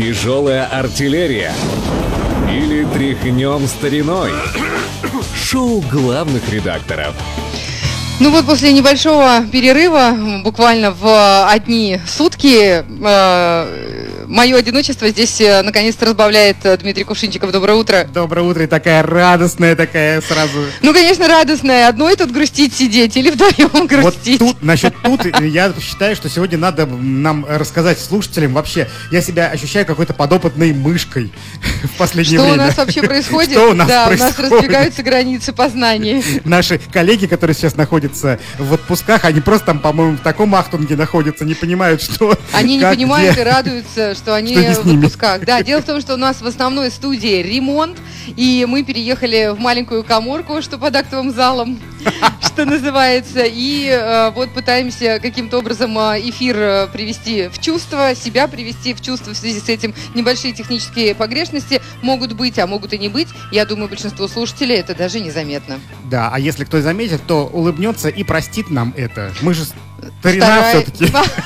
Тяжелая артиллерия или тряхнем стариной? Шоу главных редакторов. Ну вот после небольшого перерыва, буквально в одни сутки, мое одиночество здесь наконец-то разбавляет Дмитрий Кувшинчиков. Доброе утро. Доброе утро, и такая радостная, такая сразу. Ну, конечно, радостная. Одной тут грустить сидеть или вдвоем грустить? Вот тут, насчет тут, я считаю, что сегодня надо нам рассказать слушателям вообще. Я себя ощущаю какой-то подопытной мышкой в последнее время. Что у нас вообще происходит? Что у нас происходит? Да, у нас разбегаются границы познаний. Наши коллеги, которые сейчас находятся в отпусках, они просто там, по-моему, в таком ахтунге находятся, не понимают, что... Они не понимают и радуются, что они в отпусках. Да, дело в том, что у нас в основной студии ремонт, и мы переехали в маленькую каморку, что под актовым залом, что называется, и вот пытаемся каким-то образом эфир привести в чувство, себя привести в чувство в связи с этим. Небольшие технические погрешности могут быть, а могут и не быть. Я думаю, большинству слушателей это даже незаметно. Да, а если кто заметит, то улыбнется и простит нам это. Мы же старина все-таки.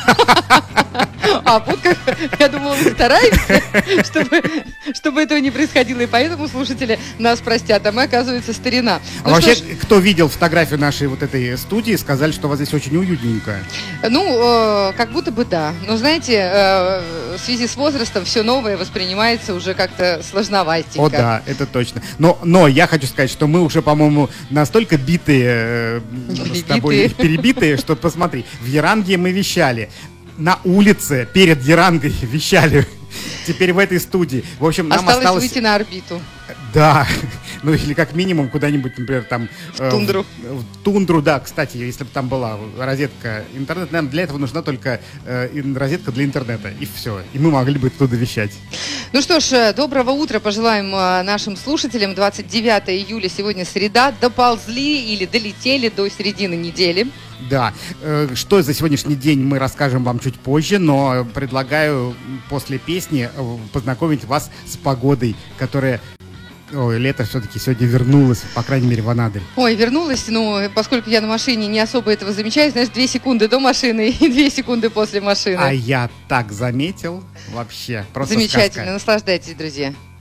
А вот как, я думала, мы стараемся, чтобы этого не происходило, и поэтому слушатели нас простят, а мы, оказывается, старина. А вообще, кто видел фотографию нашей вот этой студии, сказали, что у вас здесь очень уютненько. Ну, как будто бы да. Но, знаете, в связи с возрастом все новое воспринимается уже как-то сложноватенько. О, да, это точно. Но я хочу сказать, что мы уже, по-моему, настолько битые с тобой, перебитые, что, посмотри, в Яранге мы вещали. На улице перед Ярангой вещали. Теперь в этой студии. В общем, нам осталось выйти на орбиту. Да. Ну или как минимум куда-нибудь, например, там... В тундру. В тундру, да. Кстати, если бы там была розетка интернет, нам для этого нужна только розетка для интернета. И все. И мы могли бы оттуда вещать. Ну что ж, доброго утра пожелаем нашим слушателям. 29 июля, сегодня среда. Доползли или долетели до середины недели. Да, что за сегодняшний день мы расскажем вам чуть позже, но предлагаю после песни познакомить вас с погодой, которая... Ой, лето все-таки сегодня вернулось, по крайней мере, в Анадырь. Ой, вернулось, но поскольку я на машине не особо этого замечаю, знаешь, 2 секунды до машины и 2 секунды после машины. А я так заметил, вообще, просто замечательно, сказка. Наслаждайтесь, друзья.